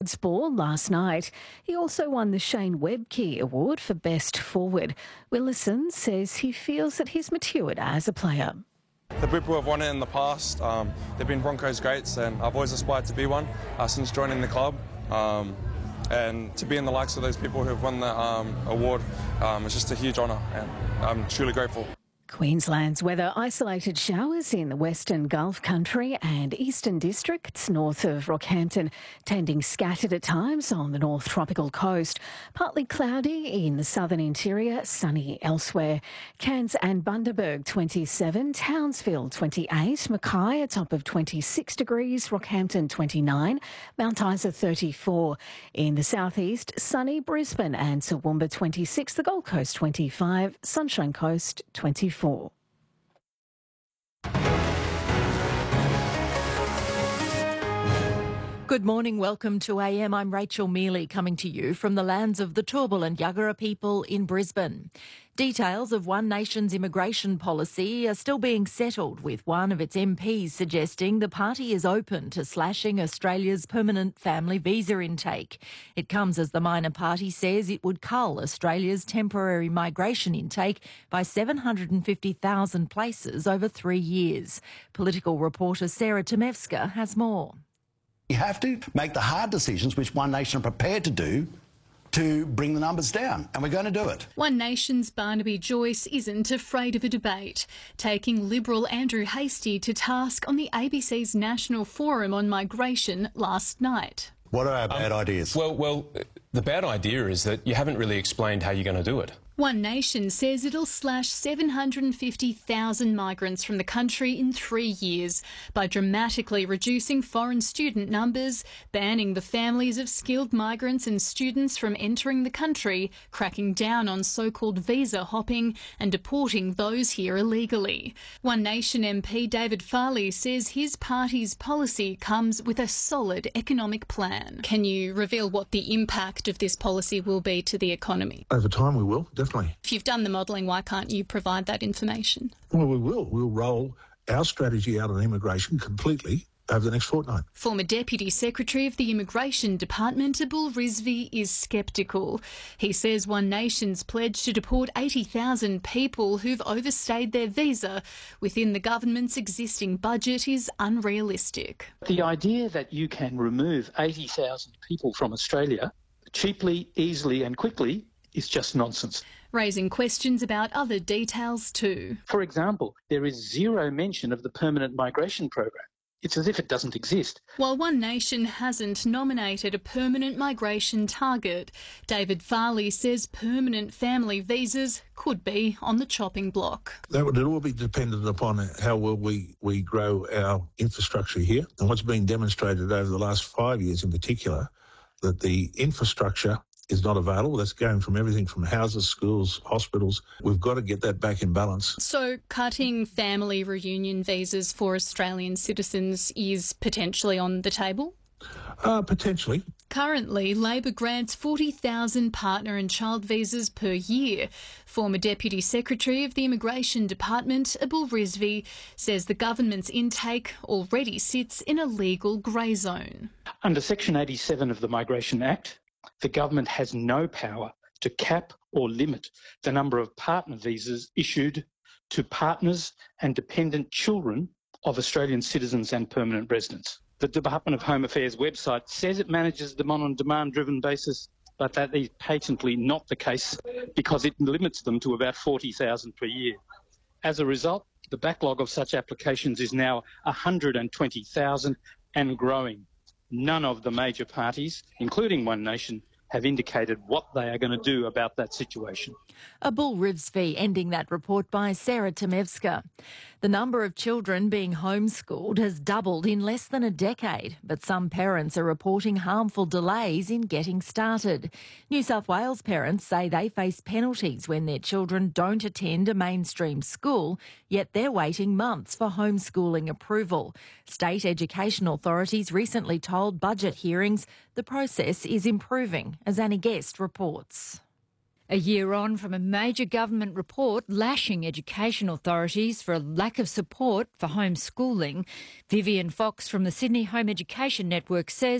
Ball last night. He also won the Shane Webke Award for Best Forward. Willison says he feels that he's matured as a player. The people who have won it in the past, they've been Broncos greats, and I've always aspired to be one since joining the club. And to be in the likes of those people who have won the award is just a huge honour, and I'm truly grateful. Queensland's weather: isolated showers in the Western Gulf Country and Eastern Districts north of Rockhampton, tending scattered at times on the North Tropical Coast. Partly cloudy in the southern interior, sunny elsewhere. Cairns and Bundaberg 27, Townsville 28, Mackay a top of 26 degrees, Rockhampton 29, Mount Isa 34. In the southeast, sunny Brisbane and Toowoomba 26, the Gold Coast 25, Sunshine Coast 24. Good morning, welcome to AM. I'm Rachel Mealy, coming to you from the lands of the Turrbal and Yagara people in Brisbane. Details of One Nation's immigration policy are still being settled, with one of its MPs suggesting the party is open to slashing Australia's permanent family visa intake. It comes as the minor party says it would cull Australia's temporary migration intake by 750,000 places over 3 years. Political reporter Sarah Tomevska has more. You have to make the hard decisions, which One Nation are prepared to do, to bring the numbers down, and we're going to do it. One Nation's Barnaby Joyce isn't afraid of a debate, taking Liberal Andrew Hastie to task on the ABC's National Forum on Migration last night. What are our bad ideas? Well, the bad idea is that you haven't really explained how you're going to do it. One Nation says it'll slash 750,000 migrants from the country in 3 years by dramatically reducing foreign student numbers, banning the families of skilled migrants and students from entering the country, cracking down on so-called visa hopping and deporting those here illegally. One Nation MP David Farley says his party's policy comes with a solid economic plan. Can you reveal what the impact of this policy will be to the economy? Over time we will, definitely. If you've done the modelling, why can't you provide that information? Well, we will. We'll roll our strategy out on immigration completely over the next fortnight. Former Deputy Secretary of the Immigration Department, Abul Rizvi, is sceptical. He says One Nation's pledge to deport 80,000 people who've overstayed their visa within the government's existing budget is unrealistic. The idea that you can remove 80,000 people from Australia cheaply, easily and quickly is just nonsense. Raising questions about other details too. For example, there is zero mention of the permanent migration program. It's as if it doesn't exist. While One Nation hasn't nominated a permanent migration target, David Farley says permanent family visas could be on the chopping block. That would all be dependent upon how well we grow our infrastructure here. And what's been demonstrated over the last 5 years in particular, that the infrastructure is not available. That's going from everything from houses, schools, hospitals. We've got to get that back in balance. So cutting family reunion visas for Australian citizens is potentially on the table? Potentially. Currently, Labor grants 40,000 partner and child visas per year. Former Deputy Secretary of the Immigration Department, Abul Rizvi, says the government's intake already sits in a legal grey zone. Under Section 87 of the Migration Act, the government has no power to cap or limit the number of partner visas issued to partners and dependent children of Australian citizens and permanent residents. The Department of Home Affairs website says it manages them on a demand-driven basis, but that is patently not the case because it limits them to about 40,000 per year. As a result, the backlog of such applications is now 120,000 and growing. None of the major parties, including One Nation, have indicated what they are going to do about that situation. Abul Rizvi ending that report by Sarah Tomevska. The number of children being homeschooled has doubled in less than a decade, but some parents are reporting harmful delays in getting started. New South Wales parents say they face penalties when their children don't attend a mainstream school, yet they're waiting months for homeschooling approval. State education authorities recently told budget hearings the process is improving, as Annie Guest reports. A year on from a major government report lashing education authorities for a lack of support for homeschooling, Vivian Fox from the Sydney Home Education Network says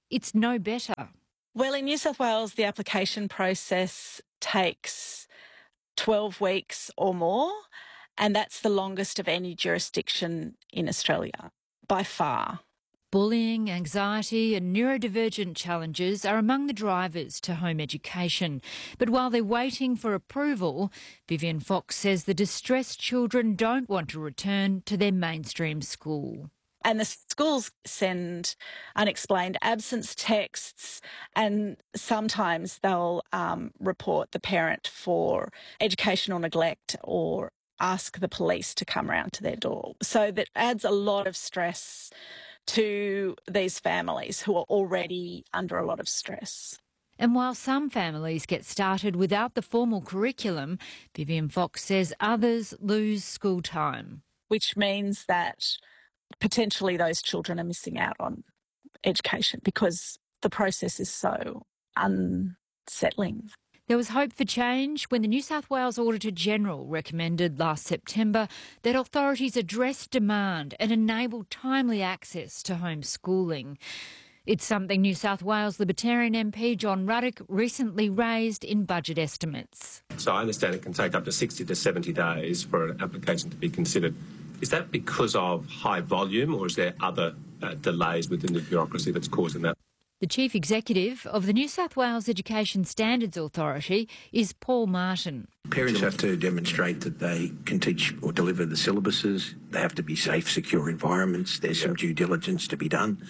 it's no better. Well, in New South Wales, the application process takes 12 weeks or more, and that's the longest of any jurisdiction in Australia, by far. Bullying, anxiety and neurodivergent challenges are among the drivers to home education. But while they're waiting for approval, Vivian Fox says the distressed children don't want to return to their mainstream school. And the schools send unexplained absence texts, and sometimes they'll report the parent for educational neglect or ask the police to come around to their door. So that adds a lot of stress to these families who are already under a lot of stress. And while some families get started without the formal curriculum, Vivian Fox says others lose school time. Which means that potentially those children are missing out on education because the process is so unsettling. There was hope for change when the New South Wales Auditor-General recommended last September that authorities address demand and enable timely access to homeschooling. It's something New South Wales Libertarian MP John Ruddock recently raised in budget estimates. So I understand it can take up to 60 to 70 days for an application to be considered. Is that because of high volume, or is there other delays within the bureaucracy that's causing that? The Chief Executive of the New South Wales Education Standards Authority is Paul Martin. Parents have to demonstrate that they can teach or deliver the syllabuses. They have to be safe, secure environments. There's some due diligence to be done.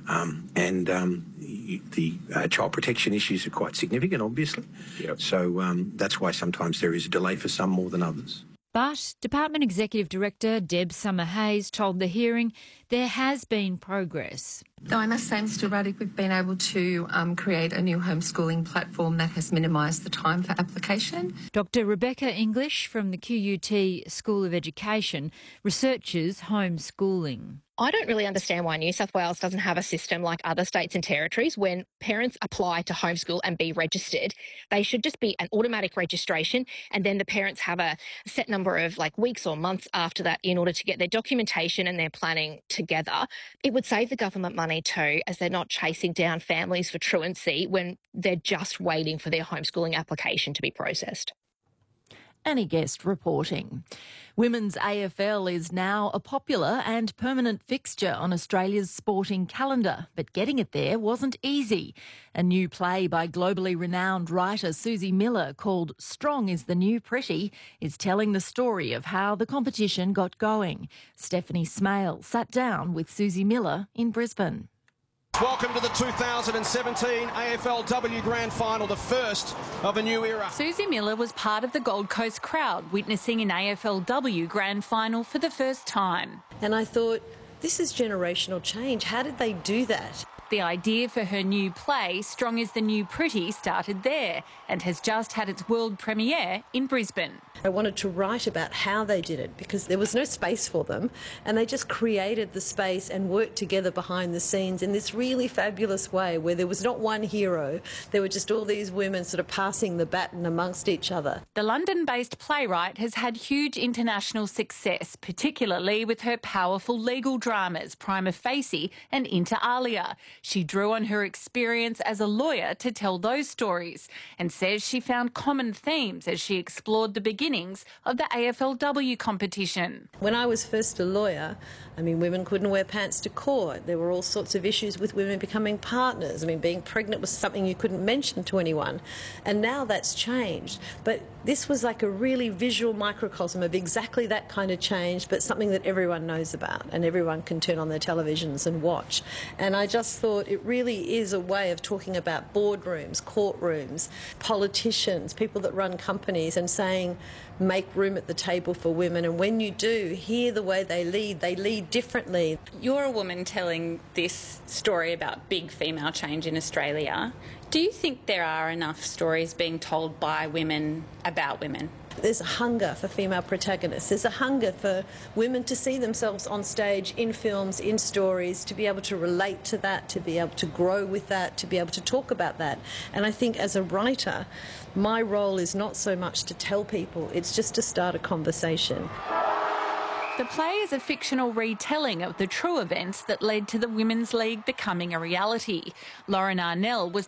The child protection issues are quite significant, obviously. Yep. So that's why sometimes there is a delay for some more than others. But Department Executive Director Deb Summer-Hayes told the hearing there has been progress. Though I must say, Mr Ruddock, we've been able to create a new homeschooling platform that has minimised the time for application. Dr Rebecca English from the QUT School of Education researches homeschooling. I don't really understand why New South Wales doesn't have a system like other states and territories. When parents apply to homeschool and be registered, they should just be an automatic registration, and then the parents have a set number of weeks or months after that in order to get their documentation and their planning together. It would save the government money too, as they're not chasing down families for truancy when they're just waiting for their homeschooling application to be processed. Annie Guest reporting. Women's AFL is now a popular and permanent fixture on Australia's sporting calendar, but getting it there wasn't easy. A new play by globally renowned writer Susie Miller called Strong is the New Pretty is telling the story of how the competition got going. Stephanie Smale sat down with Susie Miller in Brisbane. Welcome to the 2017 AFLW Grand Final, the first of a new era. Susie Miller was part of the Gold Coast crowd witnessing an AFLW Grand Final for the first time. And I thought, this is generational change. How did they do that? The idea for her new play, Strong is the New Pretty, started there and has just had its world premiere in Brisbane. I wanted to write about how they did it because there was no space for them, and they just created the space and worked together behind the scenes in this really fabulous way where there was not one hero, there were just all these women sort of passing the baton amongst each other. The London-based playwright has had huge international success, particularly with her powerful legal dramas Prima Facie and Inter Alia. She drew on her experience as a lawyer to tell those stories and says she found common themes as she explored the beginnings of the AFLW competition. When I was first a lawyer, women couldn't wear pants to court. There were all sorts of issues with women becoming partners. Being pregnant was something you couldn't mention to anyone. And now that's changed. But this was like a really visual microcosm of exactly that kind of change, but something that everyone knows about and everyone can turn on their televisions and watch. And I just thought it really is a way of talking about boardrooms, courtrooms, politicians, people that run companies, and saying, make room at the table for women. And when you do, hear the way they lead differently. You're a woman telling this story about big female change in Australia. Do you think there are enough stories being told by women about women? There's a hunger for female protagonists. There's a hunger for women to see themselves on stage, in films, in stories, to be able to relate to that, to be able to grow with that, to be able to talk about that. And I think as a writer, my role is not so much to tell people, it's just to start a conversation. The play is a fictional retelling of the true events that led to the Women's League becoming a reality. Lauren Arnell was